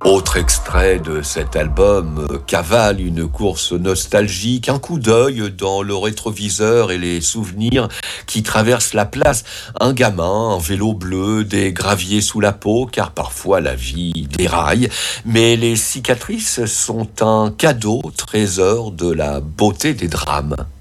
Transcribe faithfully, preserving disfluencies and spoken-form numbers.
Autre extrait de cet album euh, cavale une course nostalgique, un coup d'œil dans le rétroviseur et les souvenirs qui traversent la place. Un gamin, un vélo bleu, des graviers sous la peau, car parfois la vie déraille. Mais les cicatrices sont un cadeau, trésor de la beauté des drames.